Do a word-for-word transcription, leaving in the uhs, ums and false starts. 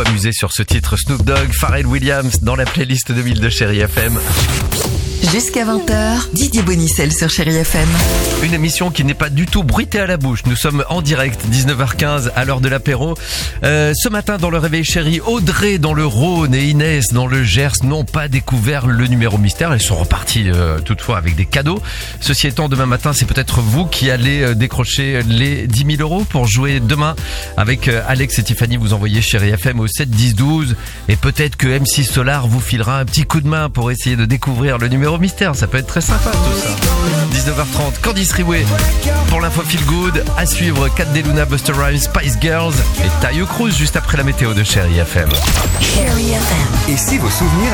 Amusé sur ce titre Snoop Dogg, Pharrell Williams dans la playlist deux mille de Chérie F M. Jusqu'à vingt heures, Didier Bonicel sur Chérie F M. Une émission qui n'est pas du tout bruitée à la bouche. Nous sommes en direct, dix-neuf heures quinze à l'heure de l'apéro. Euh, ce matin dans le Réveil Chérie, Audrey dans le Rhône et Inès dans le Gers n'ont pas découvert le numéro mystère. Elles sont reparties euh, toutefois avec des cadeaux. Ceci étant, demain matin, c'est peut-être vous qui allez euh, décrocher les dix mille euros pour jouer demain avec euh, Alex et Tiffany. Vous envoyez Chérie F M au sept dix douze et peut-être que M six Solar vous filera un petit coup de main pour essayer de découvrir le numéro mystère, ça peut être très sympa tout ça. dix-neuf heures trente, Candice Riway pour l'info Feel Good. À suivre, Kat Deluna, Busta Rhymes, Spice Girls et Taio Cruz juste après la météo de Chérie F M. Chérie F M. Et si vos souvenirs